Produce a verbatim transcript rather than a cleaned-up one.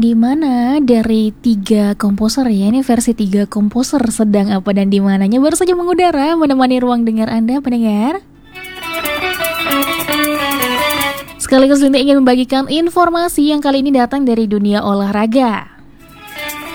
Di mana dari tiga komposer ya, ini versi tiga komposer sedang apa dan di mananya baru saja mengudara menemani ruang dengar Anda pendengar. Sekaligus Linda ingin membagikan informasi yang kali ini datang dari dunia olahraga.